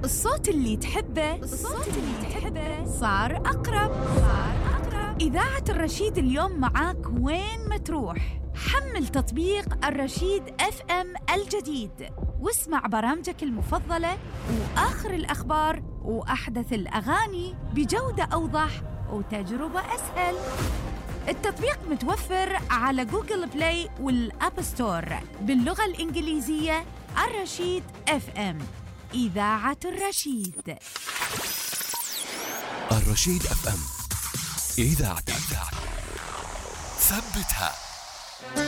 الصوت اللي تحبه صار أقرب. إذاعة الرشيد اليوم معاك وين ما تروح. حمل تطبيق الرشيد FM الجديد واسمع برامجك المفضلة وآخر الأخبار وأحدث الأغاني بجودة أوضح وتجربة أسهل. التطبيق متوفر على جوجل بلاي والأب ستور باللغة الإنجليزية. الرشيد FM، إذاعة الرشيد. الرشيد FM، إذاعة ثبتها.